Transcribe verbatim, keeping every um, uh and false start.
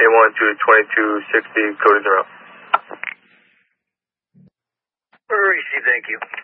A one to twenty-two sixty, code zero. Receive, thank you.